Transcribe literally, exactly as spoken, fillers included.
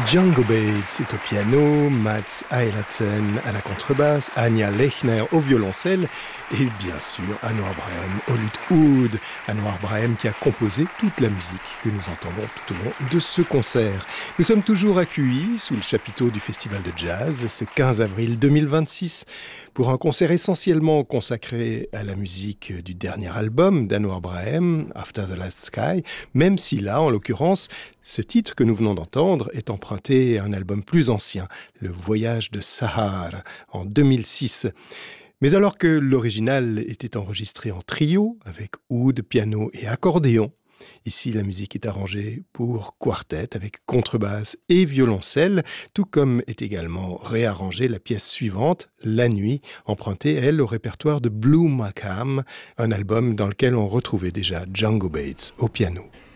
Django Bates est au piano, Mats Eilertsen à la contrebasse, Anja Lechner au violoncelle et bien sûr Anouar Braham au luth oud. Anouar Braham qui a composé toute la musique que nous entendons tout au long de ce concert. Nous sommes toujours accueillis sous le chapiteau du Festival de Jazz ce quinze avril deux mille vingt-six pour un concert essentiellement consacré à la musique du dernier album d'Anouar Braham, After the Last Sky, même si là, en l'occurrence, ce titre que nous venons d'entendre est emprunté à un album plus ancien, Le Voyage de Sahar, en deux mille six. Mais alors que l'original était enregistré en trio, avec oud, piano et accordéon, ici la musique est arrangée pour quartet, avec contrebasse et violoncelle, tout comme est également réarrangée la pièce suivante, La Nuit, empruntée, elle, au répertoire de Blue Macam, un album dans lequel on retrouvait déjà Django Bates au piano.